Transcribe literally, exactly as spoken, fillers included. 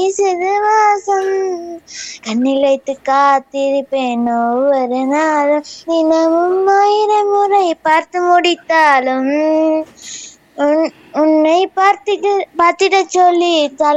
வீசுது வாசம், கண்ணில் வைத்து காத்திருப்பேன் ஒவ்வொரு நாளும், தினமும் ஆயிரம் முறை பார்த்து முடித்தாலும் உன்- உன்னை பார்த்திட பார்த்திட சொல்லி தலை